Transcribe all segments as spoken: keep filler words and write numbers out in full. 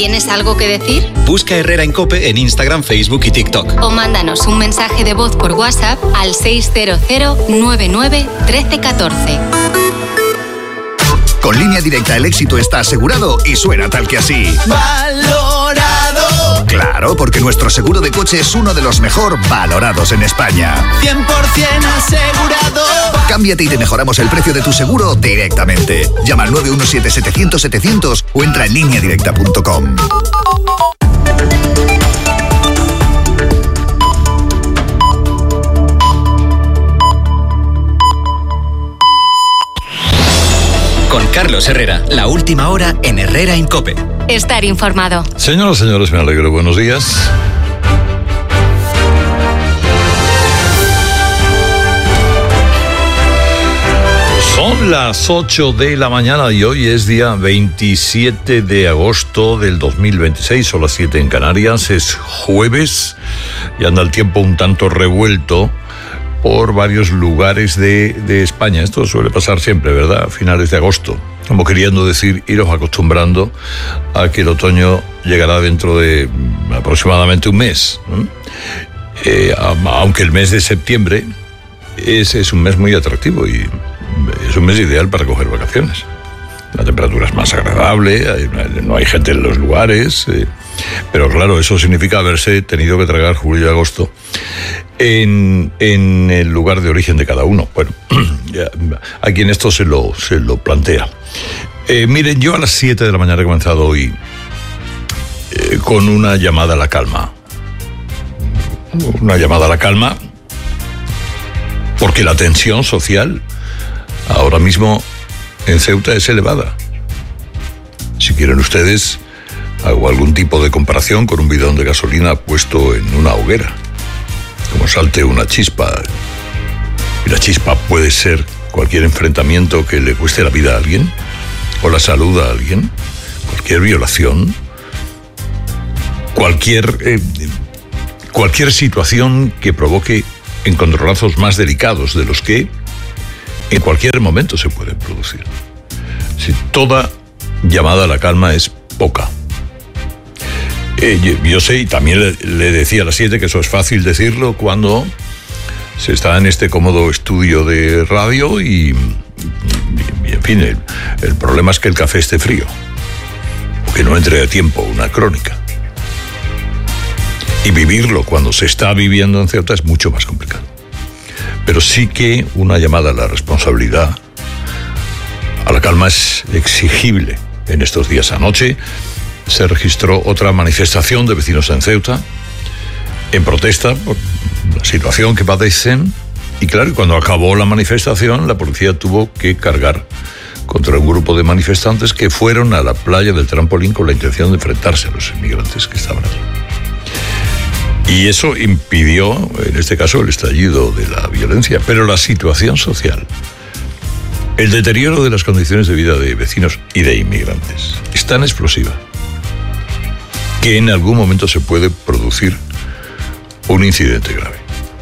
¿Tienes algo que decir? Busca Herrera en COPE en Instagram, Facebook y TikTok. O mándanos un mensaje de voz por WhatsApp al seis cero cero nueve nueve uno tres uno cuatro. Con Línea Directa el éxito está asegurado y suena tal que así. ¡Valorado! Claro, porque nuestro seguro de coche es uno de los mejor valorados en España. cien por ciento asegurado. Cámbiate y te mejoramos el precio de tu seguro directamente. Llama al nueve uno siete setecientos setecientos o entra en línea directa punto com. Con Carlos Herrera, la última hora en Herrera en COPE. Estar informado. Señoras y señores, me alegro. Buenos días. Son las ocho de la mañana y hoy es día veintisiete de agosto del dos mil veintiséis, son las siete en Canarias, es jueves y anda el tiempo un tanto revuelto por varios lugares de, de España. Esto suele pasar siempre, ¿verdad? A finales de agosto, como queriendo decir, iros acostumbrando a que el otoño llegará dentro de aproximadamente un mes, ¿no? Eh, aunque el mes de septiembre es, es un mes muy atractivo y es un mes ideal para coger vacaciones. La temperatura es más agradable, hay, no hay gente en los lugares, eh, pero claro, eso significa haberse tenido que tragar julio y agosto en, en el lugar de origen de cada uno. Bueno, a quien esto se lo, se lo plantea. Eh, miren, yo a las siete de la mañana he comenzado hoy eh, con una llamada a la calma. Una llamada a la calma porque la tensión social ahora mismo en Ceuta es elevada. Si quieren ustedes, hago algún tipo de comparación con un bidón de gasolina puesto en una hoguera. Como salte una chispa, y la chispa puede ser cualquier enfrentamiento que le cueste la vida a alguien, o la salud a alguien, cualquier violación, cualquier, eh, cualquier situación que provoque encontronazos más delicados de los que en cualquier momento se pueden producir. Si toda llamada a la calma es poca. Eh, yo, yo sé, y también le, le decía a las siete que eso es fácil decirlo cuando se está en este cómodo estudio de radio y, y, y en fin, el, el problema es que el café esté frío o que no entre a tiempo una crónica. Y vivirlo cuando se está viviendo en Ceuta es mucho más complicado. Pero sí que una llamada a la responsabilidad, a la calma, es exigible. En estos días, anoche se registró otra manifestación de vecinos en Ceuta en protesta por la situación que padecen. Y claro, cuando acabó la manifestación, la policía tuvo que cargar contra un grupo de manifestantes que fueron a la playa del Trampolín con la intención de enfrentarse a los inmigrantes que estaban allí. Y eso impidió, en este caso, el estallido de la violencia. Pero la situación social, el deterioro de las condiciones de vida de vecinos y de inmigrantes, es tan explosiva que en algún momento se puede producir un incidente grave.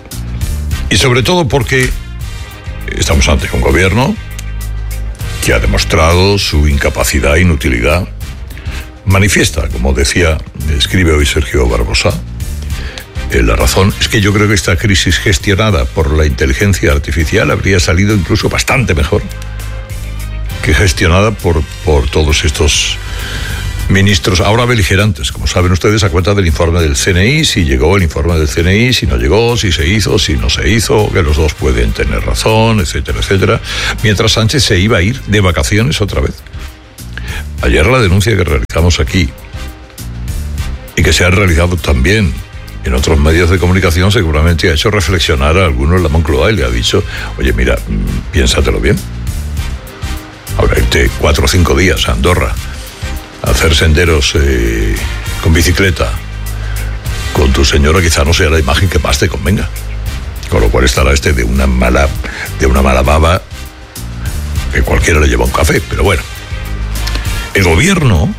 Y sobre todo porque estamos ante un gobierno que ha demostrado su incapacidad e inutilidad manifiesta, como decía, escribe hoy Sergio Barbosa. La razón es que yo creo que esta crisis gestionada por la inteligencia artificial habría salido incluso bastante mejor que gestionada por, por todos estos ministros ahora beligerantes, como saben ustedes, a cuenta del informe del C N I, si llegó el informe del C N I, si no llegó, si se hizo, si no se hizo, que los dos pueden tener razón, etcétera, etcétera, mientras Sánchez se iba a ir de vacaciones otra vez. Ayer la denuncia que realizamos aquí y que se ha realizado también en otros medios de comunicación seguramente ha hecho reflexionar a algunos en la Moncloa y le ha dicho, oye, mira, piénsatelo bien. Ahora irte cuatro o cinco días a Andorra a hacer senderos eh, con bicicleta con tu señora quizá no sea la imagen que más te convenga. Con lo cual estará este de una mala, de una mala baba que cualquiera le lleva un café. Pero bueno, el gobierno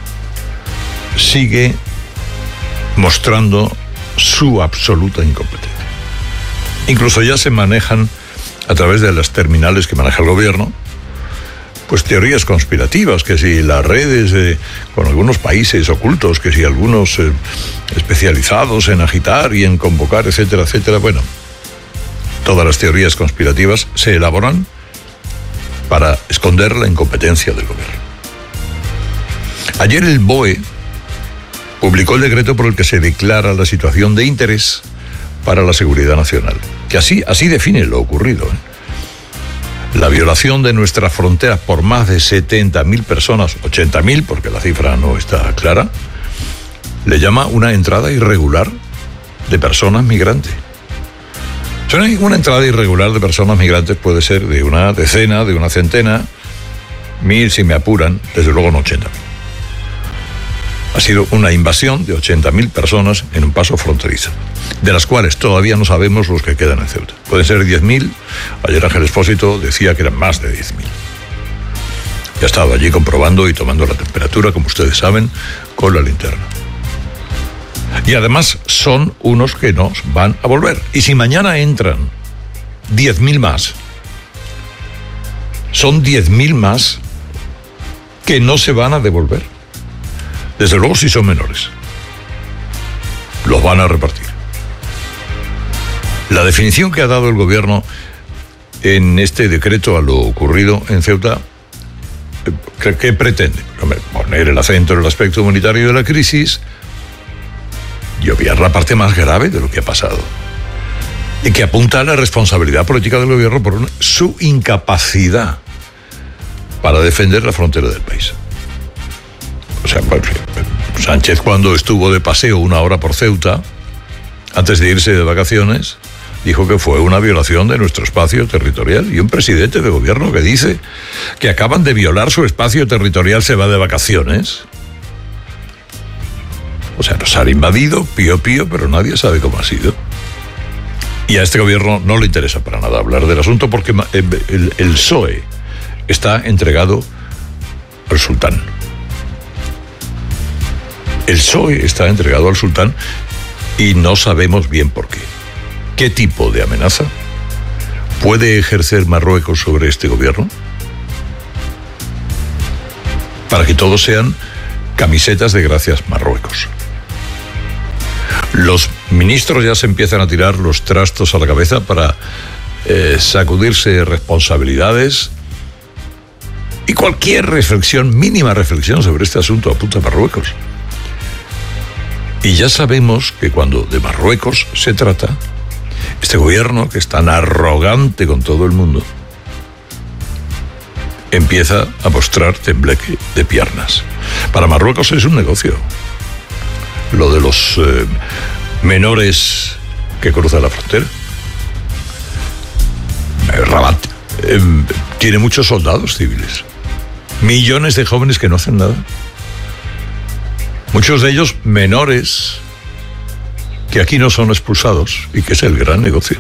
sigue mostrando su absoluta incompetencia. Incluso ya se manejan a través de las terminales que maneja el gobierno pues teorías conspirativas, que si las redes eh, con algunos países ocultos, que si algunos eh, especializados en agitar y en convocar, etcétera, etcétera. Bueno, todas las teorías conspirativas se elaboran para esconder la incompetencia del gobierno. Ayer el B O E publicó el decreto por el que se declara la situación de interés para la seguridad nacional, que así, así define lo ocurrido, ¿eh? La violación de nuestras fronteras por más de setenta mil personas, ochenta mil, porque la cifra no está clara, le llama una entrada irregular de personas migrantes. Una entrada irregular de personas migrantes puede ser de una decena, de una centena, mil si me apuran, desde luego no ochenta mil. Ha sido una invasión de ochenta mil personas en un paso fronterizo, de las cuales todavía no sabemos los que quedan en Ceuta. Pueden ser diez mil, ayer Ángel Expósito decía que eran más de diez mil. Ya he estado allí comprobando y tomando la temperatura, como ustedes saben, con la linterna. Y además son unos que nos van a volver. Y si mañana entran diez mil más, son diez mil más que no se van a devolver. Desde luego si son menores. Los van a repartir. La definición que ha dado el gobierno en este decreto a lo ocurrido en Ceuta, ¿qué, qué pretende? Poner el acento en el aspecto humanitario de la crisis y obviar la parte más grave de lo que ha pasado, y que apunta a la responsabilidad política del gobierno por una, su incapacidad para defender la frontera del país. O sea, pues, Sánchez, cuando estuvo de paseo una hora por Ceuta, antes de irse de vacaciones, dijo que fue una violación de nuestro espacio territorial. Y un presidente de gobierno que dice que acaban de violar su espacio territorial se va de vacaciones. O sea, nos han invadido, pío pío, pero nadie sabe cómo ha sido. Y a este gobierno no le interesa para nada hablar del asunto porque el, el, el P S O E está entregado al sultán. El P S O E está entregado al sultán y no sabemos bien por qué. ¿Qué tipo de amenaza puede ejercer Marruecos sobre este gobierno? Para que todos sean camisetas de gracias Marruecos. Los ministros ya se empiezan a tirar los trastos a la cabeza para eh, sacudirse responsabilidades, y cualquier reflexión, mínima reflexión sobre este asunto apunta a Marruecos. Y ya sabemos que cuando de Marruecos se trata, este gobierno, que es tan arrogante con todo el mundo, empieza a mostrar tembleque de piernas. Para Marruecos es un negocio. Lo de los eh, menores que cruzan la frontera. Eh, Rabat eh, tiene muchos soldados civiles. Millones de jóvenes que no hacen nada. Muchos de ellos menores que aquí no son expulsados y que es el gran negocio.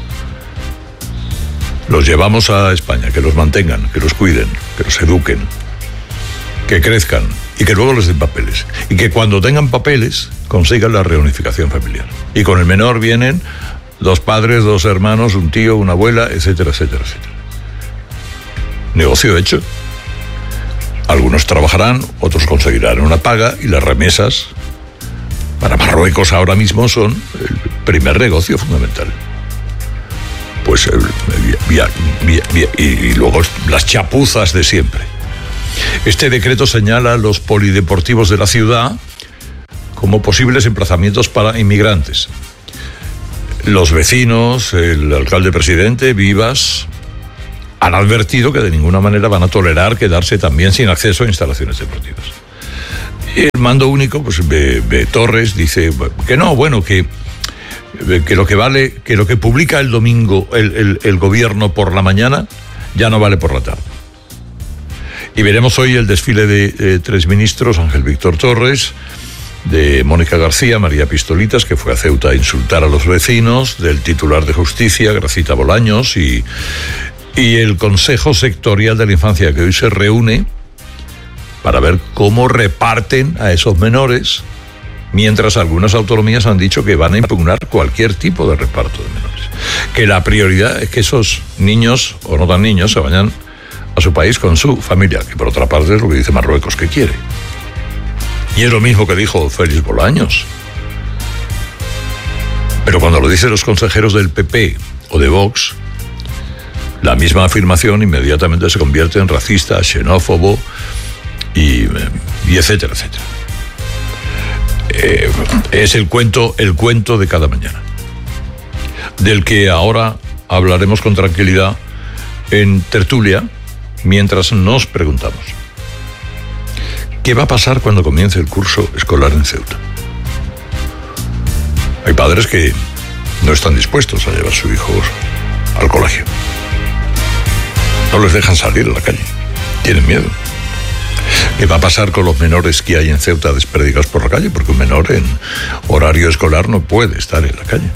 Los llevamos a España, que los mantengan, que los cuiden, que los eduquen, que crezcan y que luego les den papeles. Y que cuando tengan papeles consigan la reunificación familiar. Y con el menor vienen dos padres, dos hermanos, un tío, una abuela, etcétera, etcétera, etcétera. Negocio hecho. Algunos trabajarán, otros conseguirán una paga y las remesas para Marruecos ahora mismo son el primer negocio fundamental. Pues via, via, via, y luego las chapuzas de siempre. Este decreto señala los polideportivos de la ciudad como posibles emplazamientos para inmigrantes. Los vecinos, el alcalde presidente, Vivas, han advertido que de ninguna manera van a tolerar quedarse también sin acceso a instalaciones deportivas. Y el mando único, pues de, de Torres, dice que no, bueno, que, que lo que vale, que lo que publica el domingo el, el, el gobierno por la mañana ya no vale por la tarde. Y veremos hoy el desfile de, de tres ministros: Ángel Víctor Torres, de Mónica García, María Pistolitas, que fue a Ceuta a insultar a los vecinos, del titular de Justicia, Gracita Bolaños, y, y el Consejo Sectorial de la Infancia, que hoy se reúne para ver cómo reparten a esos menores, mientras algunas autonomías han dicho que van a impugnar cualquier tipo de reparto de menores. Que la prioridad es que esos niños, o no tan niños, se vayan a su país con su familia, que por otra parte es lo que dice Marruecos que quiere. Y es lo mismo que dijo Félix Bolaños. Pero cuando lo dicen los consejeros del P P o de Vox, la misma afirmación inmediatamente se convierte en racista, xenófobo y, y etcétera, etcétera. Eh, es el cuento, el cuento de cada mañana, del que ahora hablaremos con tranquilidad en tertulia, mientras nos preguntamos: ¿qué va a pasar cuando comience el curso escolar en Ceuta? Hay padres que no están dispuestos a llevar a sus hijos al colegio. No les dejan salir a la calle. Tienen miedo. ¿Qué va a pasar con los menores que hay en Ceuta desperdigados por la calle? Porque un menor en horario escolar no puede estar en la calle.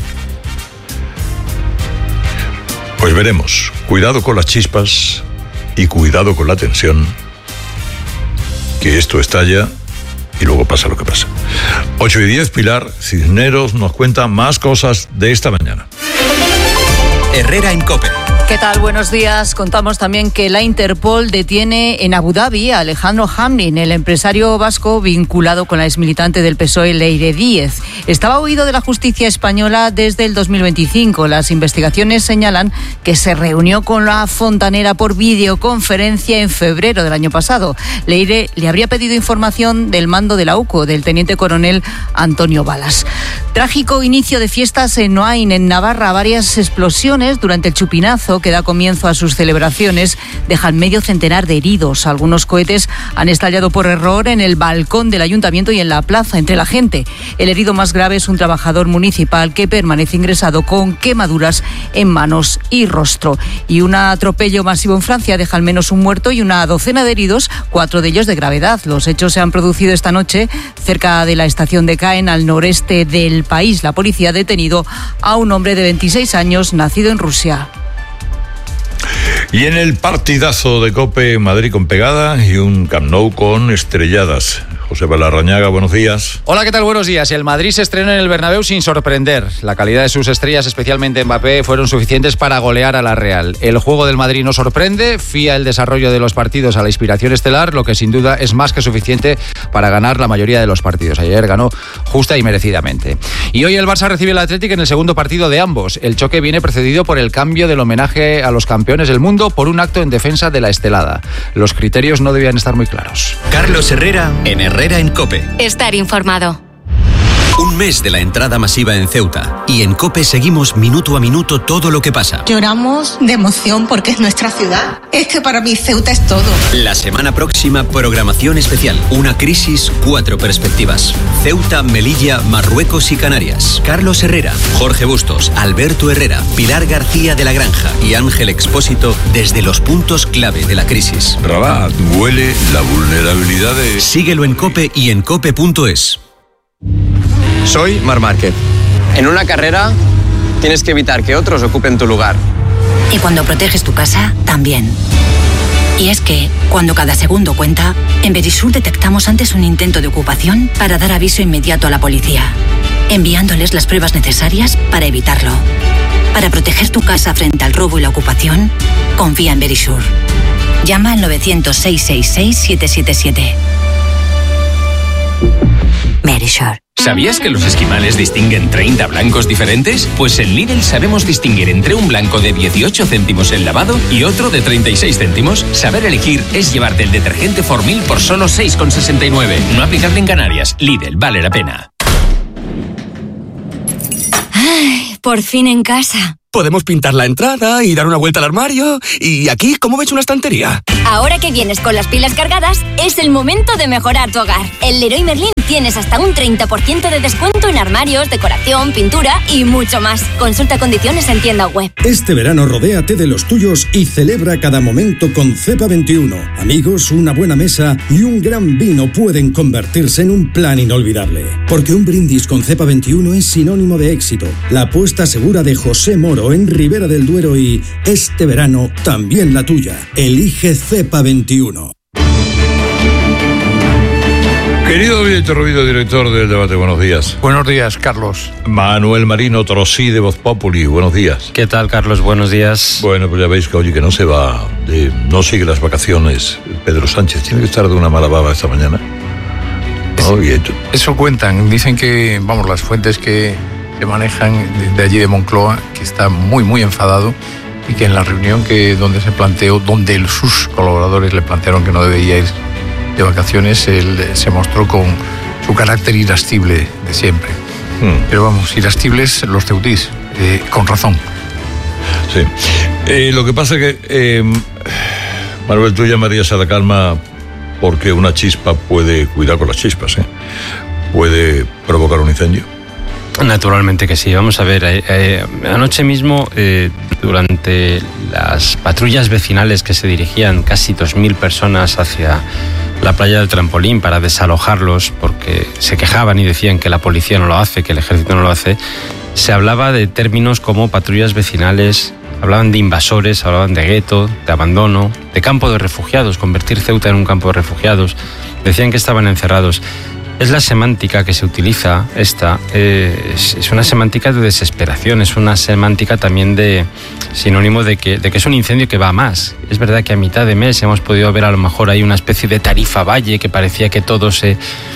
Pues veremos. Cuidado con las chispas y cuidado con la tensión, que esto estalla y luego pasa lo que pasa. ocho y diez, Pilar Cisneros nos cuenta más cosas de esta mañana. Herrera Incope. ¿Qué tal? Buenos días. Contamos también que la Interpol detiene en Abu Dhabi a Alejandro Hamlin, el empresario vasco vinculado con la exmilitante del P S O E, Leire Díez. Estaba huido de la justicia española desde el dos mil veinticinco. Las investigaciones señalan que se reunió con la fontanera por videoconferencia en febrero del año pasado. Leire le habría pedido información del mando de la U C O, del teniente coronel Antonio Balas. Trágico inicio de fiestas en Noain, en Navarra. Varias explosiones durante el chupinazo que da comienzo a sus celebraciones dejan medio centenar de heridos. Algunos cohetes han estallado por error en el balcón del ayuntamiento y en la plaza, entre la gente. El herido más grave es un trabajador municipal que permanece ingresado con quemaduras en manos y rostro. Y un atropello masivo en Francia deja al menos un muerto y una docena de heridos, cuatro de ellos de gravedad. Los hechos se han producido esta noche cerca de la estación de Caen, al noreste del país. La policía ha detenido a un hombre de veintiséis años, nacido en Rusia. Y en el partidazo de COPE, Madrid con pegada y un Camp Nou con estrelladas. José Larrañaga, buenos días. Hola, ¿qué tal? Buenos días. El Madrid se estrenó en el Bernabéu sin sorprender. La calidad de sus estrellas, especialmente Mbappé, fueron suficientes para golear a la Real. El juego del Madrid no sorprende, fía el desarrollo de los partidos a la inspiración estelar, lo que sin duda es más que suficiente para ganar la mayoría de los partidos. Ayer ganó justa y merecidamente. Y hoy el Barça recibe al Athletic en el segundo partido de ambos. El choque viene precedido por el cambio del homenaje a los campeones del mundo por un acto en defensa de la estelada. Los criterios no debían estar muy claros. Carlos Herrera en Herrera en COPE. Estar informado. Un mes de la entrada masiva en Ceuta. Y en COPE seguimos minuto a minuto todo lo que pasa. Lloramos de emoción porque es nuestra ciudad. Es que para mí Ceuta es todo. La semana próxima, programación especial. Una crisis, cuatro perspectivas. Ceuta, Melilla, Marruecos y Canarias. Carlos Herrera, Jorge Bustos, Alberto Herrera, Pilar García de la Granja y Ángel Expósito desde los puntos clave de la crisis. Rabat, huele la vulnerabilidad de... Síguelo en COPE y en cope punto es. Soy Marc Márquez. En una carrera tienes que evitar que otros ocupen tu lugar. Y cuando proteges tu casa, también. Y es que, cuando cada segundo cuenta, en Verisur detectamos antes un intento de ocupación para dar aviso inmediato a la policía, enviándoles las pruebas necesarias para evitarlo. Para proteger tu casa frente al robo y la ocupación, confía en Verisur. Llama al novecientos, seiscientos sesenta y seis, siete siete siete. Verisur. ¿Sabías que los esquimales distinguen treinta blancos diferentes? Pues en Lidl sabemos distinguir entre un blanco de dieciocho céntimos el lavado y otro de treinta y seis céntimos. Saber elegir es llevarte el detergente Formil por solo seis con sesenta y nueve. No aplicable en Canarias. Lidl, vale la pena. Ay, por fin en casa. Podemos pintar la entrada y dar una vuelta al armario. Y aquí, ¿cómo ves una estantería? Ahora que vienes con las pilas cargadas, es el momento de mejorar tu hogar. En Leroy Merlin tienes hasta un treinta por ciento de descuento en armarios, decoración, pintura y mucho más. Consulta condiciones en tienda web. Este verano rodéate de los tuyos y celebra cada momento con Cepa veintiuno. Amigos, una buena mesa y un gran vino pueden convertirse en un plan inolvidable. Porque un brindis con Cepa veintiuno es sinónimo de éxito. La apuesta segura de José Moro en Ribera del Duero y este verano también la tuya. Elige Cepa veintiuno. Querido Víctor Rubido, director del Debate, buenos días. Buenos días, Carlos. Manuel Marino Trosí, de Voz Populi, buenos días. ¿Qué tal, Carlos? Buenos días. Bueno, pues ya veis que, oye, que no se va, de, no sigue las vacaciones Pedro Sánchez. Tiene que estar de una mala baba esta mañana. Eso, eso cuentan, dicen que, vamos, las fuentes que, que manejan de, de allí de Moncloa, que está muy, muy enfadado y que en la reunión que donde se planteó, donde el, sus colaboradores le plantearon que no debía ir de vacaciones, él se mostró con su carácter irascible de siempre. Hmm. Pero vamos, irascibles los ceutís, eh, con razón. Sí. Eh, lo que pasa es que, eh, Manuel, tú llamarías a la calma porque una chispa puede, cuidar con las chispas, ¿eh? puede provocar un incendio. Naturalmente que sí. Vamos a ver, eh, eh, anoche mismo, eh, durante las patrullas vecinales que se dirigían casi dos mil personas hacia la playa del Trampolín para desalojarlos porque se quejaban y decían que la policía no lo hace, que el ejército no lo hace, se hablaba de términos como patrullas vecinales, hablaban de invasores, hablaban de gueto, de abandono, de campo de refugiados, convertir Ceuta en un campo de refugiados. Decían que estaban encerrados. Es la semántica que se utiliza, esta, eh, es, es una semántica de desesperación, es una semántica también de sinónimo de que, de que es un incendio que va a más. Es verdad que a mitad de mes hemos podido ver a lo mejor ahí una especie de tarifa valle que parecía que todo se,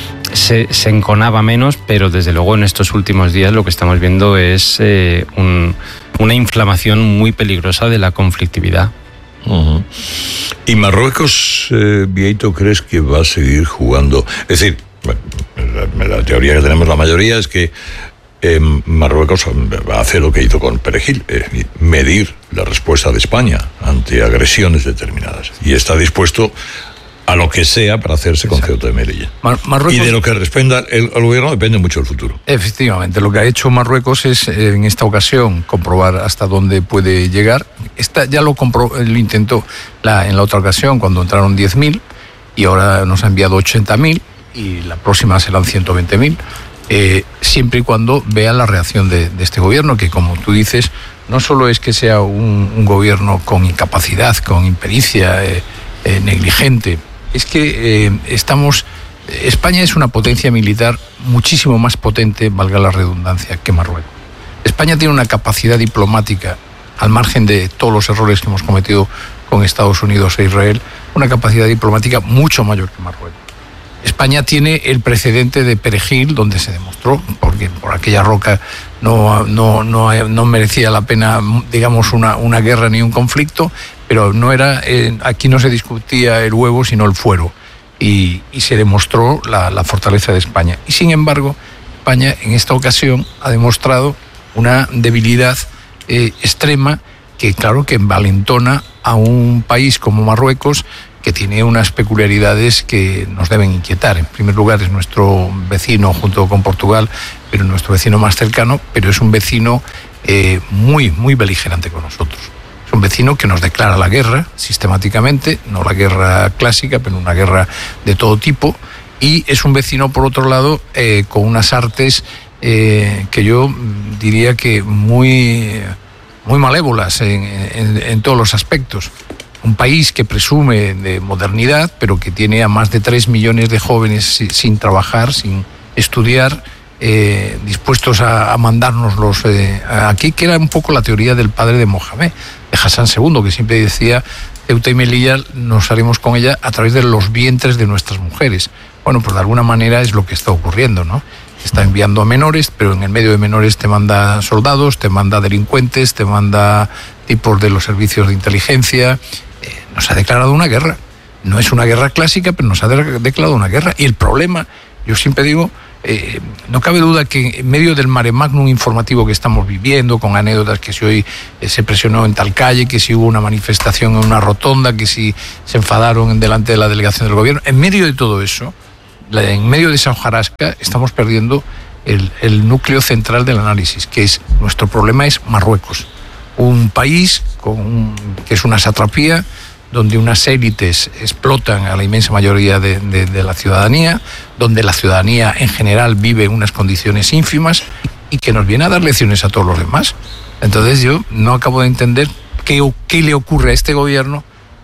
se, se enconaba menos, pero desde luego en estos últimos días lo que estamos viendo es eh, un, una inflamación muy peligrosa de la conflictividad. Uh-huh. ¿Y Marruecos, eh, Vieito, crees que va a seguir jugando? Es decir, bueno, la, la teoría que tenemos la mayoría es que eh, Marruecos va a hacer lo que hizo con Perejil, eh, medir la respuesta de España ante agresiones determinadas. Y está dispuesto a lo que sea para hacerse con Ceuta y Melilla. Mar- Marruecos... Y de lo que responda el, el gobierno depende mucho el futuro. Efectivamente, lo que ha hecho Marruecos es, eh, en esta ocasión, comprobar hasta dónde puede llegar. Esta ya lo, compro, lo intentó la, en la otra ocasión, cuando entraron diez mil, y ahora nos ha enviado ochenta mil, y la próxima serán ciento veinte mil, eh, siempre y cuando vea la reacción de, de este gobierno, que, como tú dices, no solo es que sea un, un gobierno con incapacidad, con impericia, eh, eh, negligente, es que eh, estamos... España es una potencia militar muchísimo más potente, valga la redundancia, que Marruecos. España tiene una capacidad diplomática, al margen de todos los errores que hemos cometido con Estados Unidos e Israel, una capacidad diplomática mucho mayor que Marruecos. España tiene el precedente de Perejil, donde se demostró, porque por aquella roca no, no, no, no merecía la pena, digamos, una, una guerra ni un conflicto, pero no era, eh, aquí no se discutía el huevo, sino el fuero, y, y se demostró la, la fortaleza de España. Y sin embargo, España en esta ocasión ha demostrado una debilidad eh, extrema que, claro, que envalentona a un país como Marruecos, que tiene unas peculiaridades que nos deben inquietar. En primer lugar, es nuestro vecino junto con Portugal, pero nuestro vecino más cercano, pero es un vecino eh, muy, muy beligerante con nosotros. Es un vecino que nos declara la guerra sistemáticamente, no la guerra clásica, pero una guerra de todo tipo, y es un vecino, por otro lado, eh, con unas artes eh, que yo diría que muy, muy malévolas en, en, en todos los aspectos. Un país que presume de modernidad, pero que tiene a más de tres millones de jóvenes sin trabajar, sin estudiar, eh, dispuestos a, a mandárnoslos eh, aquí, que era un poco la teoría del padre de Mohamed, de Hassan segundo, que siempre decía: Ceuta y Melilla nos haremos con ella a través de los vientres de nuestras mujeres. Bueno, pues de alguna manera es lo que está ocurriendo, ¿no? Está enviando a menores, pero en el medio de menores te manda soldados, te manda delincuentes, te manda tipos de los servicios de inteligencia. Nos ha declarado una guerra. No es una guerra clásica, pero nos ha de- declarado una guerra. Y el problema, yo siempre digo, eh, no cabe duda que en medio del mare magnum informativo que estamos viviendo, con anécdotas que si hoy eh, se presionó en tal calle, que si hubo una manifestación en una rotonda, que si se enfadaron delante de la delegación del gobierno, en medio de todo eso, la, en medio de esa hojarasca, estamos perdiendo el, el núcleo central del análisis, que es, nuestro problema es Marruecos. Un país con un, que es una satrapía, donde unas élites explotan a la inmensa mayoría de, de, de la ciudadanía, donde la ciudadanía en general vive en unas condiciones ínfimas y que nos viene a dar lecciones a todos los demás. Entonces yo no acabo de entender qué, qué le ocurre a este gobierno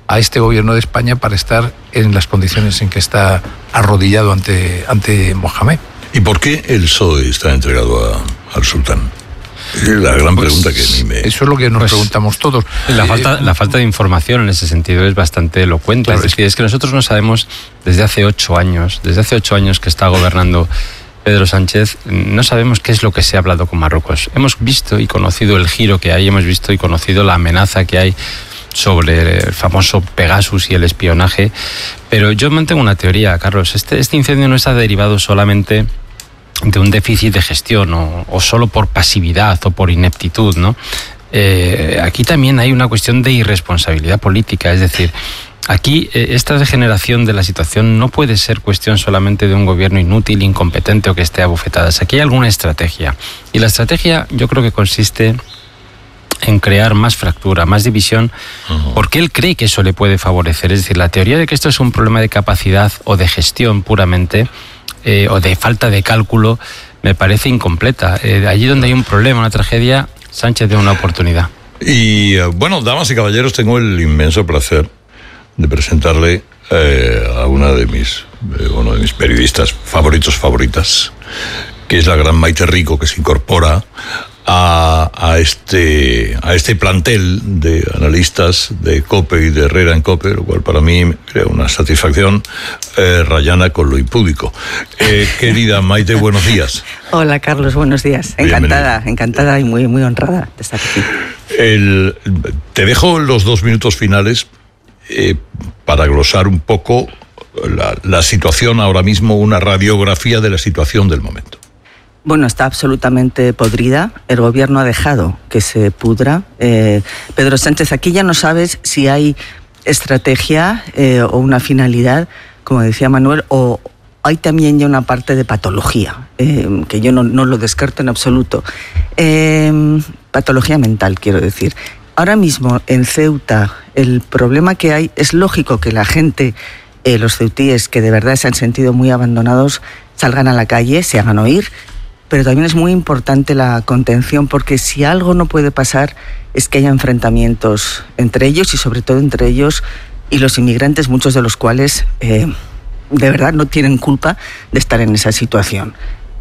a este gobierno de España para estar en las condiciones en que está arrodillado ante, ante Mohamed. ¿Y por qué el P S O E está entregado a, al sultán? Es la gran pues, pregunta que a mí me... Eso es lo que nos pues, preguntamos todos. La falta, la falta de información en ese sentido es bastante elocuente. Claro, es, decir, es que nosotros no sabemos desde hace ocho años, desde hace ocho años que está gobernando Pedro Sánchez, no sabemos qué es lo que se ha hablado con Marruecos. Hemos visto y conocido el giro que hay, hemos visto y conocido la amenaza que hay sobre el famoso Pegasus y el espionaje, pero yo mantengo una teoría, Carlos. Este, este incendio no está derivado solamente de un déficit de gestión o, o solo por pasividad o por ineptitud, ¿no? Eh, aquí también hay una cuestión de irresponsabilidad política, es decir, aquí eh, esta degeneración de la situación no puede ser cuestión solamente de un gobierno inútil, incompetente o que esté a bofetadas. Aquí hay alguna estrategia y la estrategia yo creo que consiste en crear más fractura, más división, uh-huh. porque él cree que eso le puede favorecer. Es decir, la teoría de que esto es un problema de capacidad o de gestión puramente, eh, o de falta de cálculo, me parece incompleta. Eh, allí donde hay un problema, una tragedia, Sánchez tiene una oportunidad. Y uh, bueno, damas y caballeros, tengo el inmenso placer de presentarle eh, a una de mis, eh, uno de mis periodistas favoritos, favoritas, que es la gran Maite Rico, que se incorpora A, a, este, a este plantel de analistas de COPE y de Herrera en COPE, lo cual para mí crea una satisfacción eh, rayana con lo impúdico. Eh, querida Maite, buenos días. Hola, Carlos, buenos días. Encantada, Bienvenido. encantada y muy, muy honrada de estar aquí. El, te dejo los dos minutos finales eh, para glosar un poco la, la situación ahora mismo, una radiografía de la situación del momento. Bueno, está absolutamente podrida. El gobierno ha dejado que se pudra. Eh, Pedro Sánchez, aquí ya no sabes si hay estrategia eh, o una finalidad, como decía Manuel, o hay también ya una parte de patología, eh, que yo no, no lo descarto en absoluto. Eh, patología mental, quiero decir. Ahora mismo en Ceuta el problema que hay, es lógico que la gente, eh, los ceutíes que de verdad se han sentido muy abandonados, salgan a la calle, se hagan oír. Pero también es muy importante la contención, porque si algo no puede pasar es que haya enfrentamientos entre ellos y sobre todo entre ellos y los inmigrantes, muchos de los cuales eh, de verdad no tienen culpa de estar en esa situación.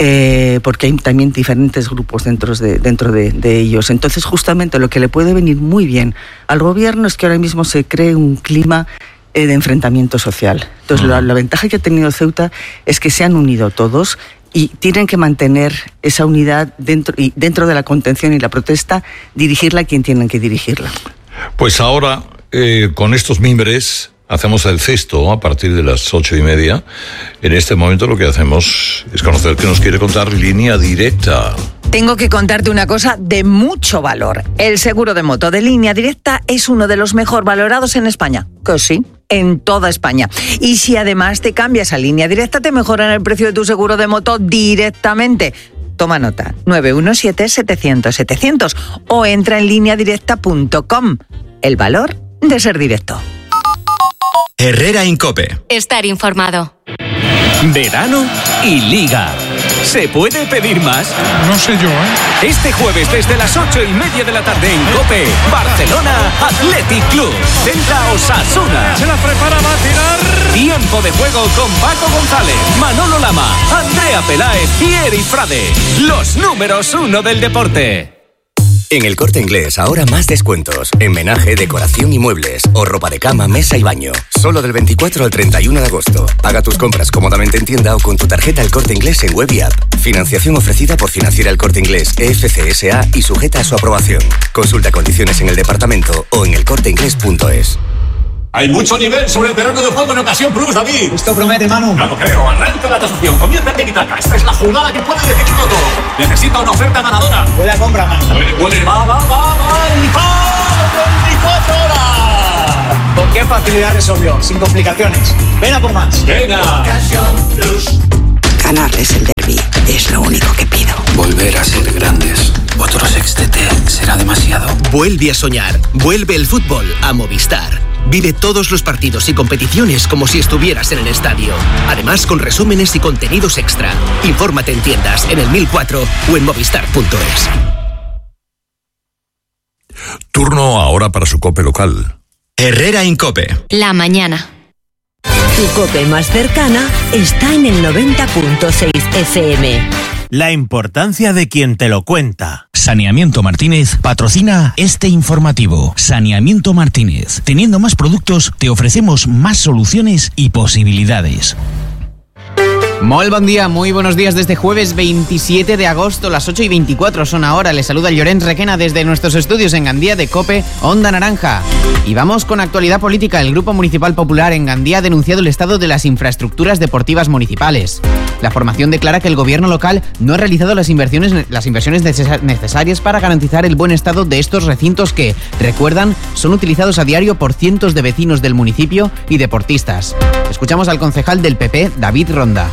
Eh, porque hay también diferentes grupos dentro, de, dentro de, de ellos. Entonces, justamente lo que le puede venir muy bien al gobierno es que ahora mismo se cree un clima eh, de enfrentamiento social. Entonces, uh-huh. la, la ventaja que ha tenido Ceuta es que se han unido todos y tienen que mantener esa unidad dentro, y dentro de la contención y la protesta, dirigirla a quien tienen que dirigirla. Pues ahora, eh, con estos mimbres, hacemos el cesto a partir de las ocho y media. En este momento lo que hacemos es conocer qué nos quiere contar Línea Directa. Tengo que contarte una cosa de mucho valor. El seguro de moto de Línea Directa es uno de los mejor valorados en España. Que sí, en toda España. Y si además te cambias a Línea Directa, te mejoran el precio de tu seguro de moto directamente. Toma nota, nueve uno siete, setecientos, setecientos o entra en línea directa punto com. El valor de ser directo. Herrera en COPE. Estar informado. Verano y Liga. ¿Se puede pedir más? No sé yo, ¿eh? Este jueves desde las ocho y media de la tarde en COPE, Barcelona Athletic Club, Celta Osasuna. Se la prepara, va a tirar. Tiempo de juego con Paco González, Manolo Lama, Andrea Peláez y Eri Frade. Los números uno del deporte. En El Corte Inglés, ahora más descuentos. En menaje, decoración y muebles. O ropa de cama, mesa y baño. Solo del veinticuatro al treinta y uno de agosto. Paga tus compras cómodamente en tienda o con tu tarjeta El Corte Inglés en web y app. Financiación ofrecida por Financiera El Corte Inglés, E F C S A y sujeta a su aprobación. Consulta condiciones en el departamento o en el corte inglés punto es. Hay mucho nivel sobre el terreno de juego en ocasión Plus, David. Esto promete, Manu. No lo creo. Arranca la tasación. Comienza el Tiki-Taka. Esta es la jugada que puede decidirlo todo. Necesita una oferta ganadora. Buena compra, Manu. Puede, puede. Va, va, va, va. veinticuatro horas. ¿Con qué facilidad resolvió? Sin complicaciones. Ven a por más. Venga. Ocasión Plus. Ganar es el derbi. Es lo único que pido. Volver a ser grandes. Otro sextete será demasiado. Vuelve a soñar. Vuelve el fútbol a Movistar. Vive todos los partidos y competiciones como si estuvieras en el estadio. Además, con resúmenes y contenidos extra. Infórmate en tiendas, en el mil cuatro o en movistar punto es. Turno ahora para su COPE local. Herrera Incope. La mañana. Tu COPE más cercana está en el noventa punto seis F M. La importancia de quien te lo cuenta. Saneamiento Martínez patrocina este informativo. Saneamiento Martínez. Teniendo más productos, te ofrecemos más soluciones y posibilidades. Molt bon día, muy buenos días desde jueves veintisiete de agosto, las ocho y veinticuatro son ahora. Les saluda Llorens Requena desde nuestros estudios en Gandía de COPE, Onda Naranja. Y vamos con actualidad política. El Grupo Municipal Popular en Gandía ha denunciado el estado de las infraestructuras deportivas municipales. La formación declara que el gobierno local no ha realizado las inversiones, las inversiones necesarias para garantizar el buen estado de estos recintos que, recuerdan, son utilizados a diario por cientos de vecinos del municipio y deportistas. Escuchamos al concejal del P P, David Ronda.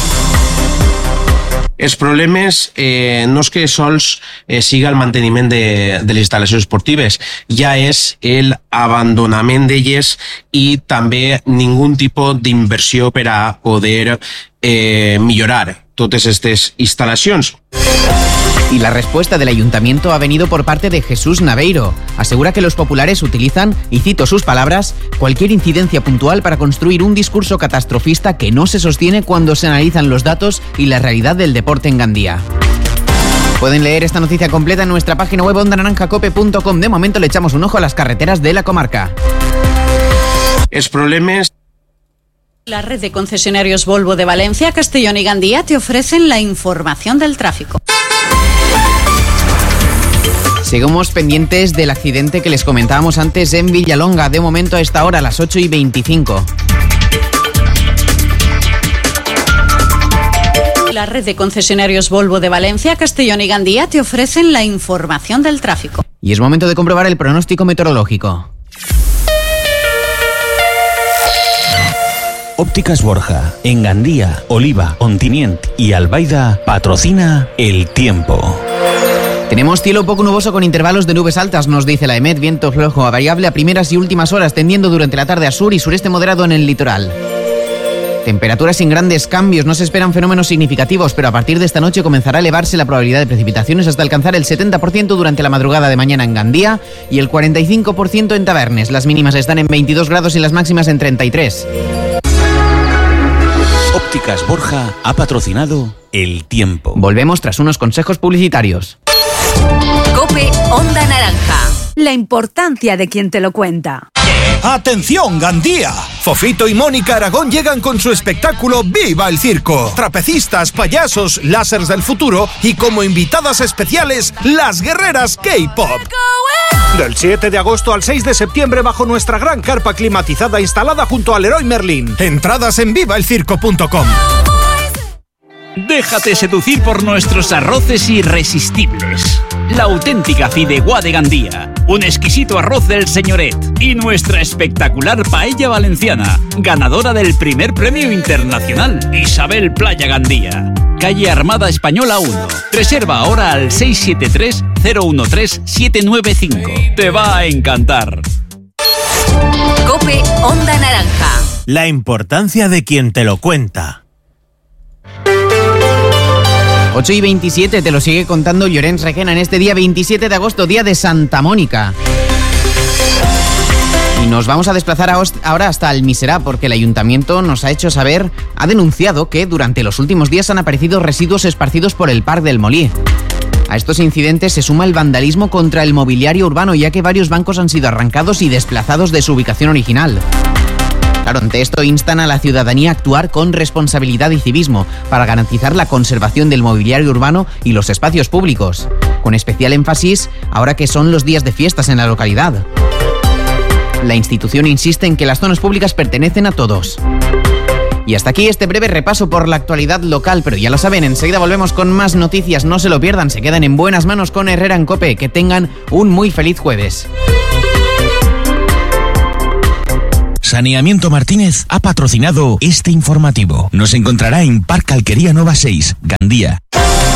Els problemes eh, no és que sols eh, siga el manteniment de, de les instal·lacions esportives, ja és el abandonament d'elles i també ningú tipus d'inversió per a poder eh, millorar totes aquestes instal·lacions. Y la respuesta del ayuntamiento ha venido por parte de Jesús Naveiro. Asegura que los populares utilizan, y cito sus palabras, cualquier incidencia puntual para construir un discurso catastrofista que no se sostiene cuando se analizan los datos y la realidad del deporte en Gandía. Pueden leer esta noticia completa en nuestra página web onda naranja cope punto com. De momento le echamos un ojo a las carreteras de la comarca. Els problemes... La red de concesionarios Volvo de Valencia, Castellón y Gandía te ofrecen la información del tráfico. Seguimos pendientes del accidente que les comentábamos antes en Villalonga. De momento a esta hora, a las ocho y veinticinco. La red de concesionarios Volvo de Valencia, Castellón y Gandía te ofrecen la información del tráfico. Y es momento de comprobar el pronóstico meteorológico. Ópticas Borja, en Gandía, Oliva, Ontinient y Albaida patrocina el tiempo. Tenemos cielo poco nuboso con intervalos de nubes altas, nos dice la EMET, viento flojo a variable a primeras y últimas horas, tendiendo durante la tarde a sur y sureste moderado en el litoral. Temperaturas sin grandes cambios, no se esperan fenómenos significativos, pero a partir de esta noche comenzará a elevarse la probabilidad de precipitaciones hasta alcanzar el setenta por ciento durante la madrugada de mañana en Gandía y el cuarenta y cinco por ciento en Tabernes. Las mínimas están en veintidós grados y las máximas en treinta y tres. Ópticas Borja ha patrocinado el tiempo. Volvemos tras unos consejos publicitarios. COPE Onda Naranja. La importancia de quien te lo cuenta. ¡Atención, Gandía! Fofito y Mónica Aragón llegan con su espectáculo ¡Viva el Circo! Trapecistas, payasos, lásers del futuro y como invitadas especiales, las guerreras K-pop. Del siete de agosto al seis de septiembre bajo nuestra gran carpa climatizada instalada junto al Leroy Merlin. Entradas en viva el circo punto com. Déjate seducir por nuestros arroces irresistibles. La auténtica fideuá de Gandía, un exquisito arroz del Señoret y nuestra espectacular paella valenciana, ganadora del primer premio internacional, Isabel Playa Gandía. Calle Armada Española uno. Reserva ahora al seis siete tres, cero uno tres, siete nueve cinco. Te va a encantar. COPE Onda Naranja. La importancia de quien te lo cuenta. ocho y veintisiete, te lo sigue contando Llorens Requena en este día veintisiete de agosto, día de Santa Mónica. Y nos vamos a desplazar ahora hasta Almiserà porque el ayuntamiento nos ha hecho saber, ha denunciado que durante los últimos días han aparecido residuos esparcidos por el Parc del Molí. A estos incidentes se suma el vandalismo contra el mobiliario urbano, ya que varios bancos han sido arrancados y desplazados de su ubicación original. Claro, ante esto instan a la ciudadanía a actuar con responsabilidad y civismo para garantizar la conservación del mobiliario urbano y los espacios públicos, con especial énfasis ahora que son los días de fiestas en la localidad. La institución insiste en que las zonas públicas pertenecen a todos. Y hasta aquí este breve repaso por la actualidad local, pero ya lo saben, enseguida volvemos con más noticias, no se lo pierdan, se quedan en buenas manos con Herrera en COPE, que tengan un muy feliz jueves. Saneamiento Martínez ha patrocinado este informativo. Nos encontrará en Parque Alquería Nova seis, Gandía.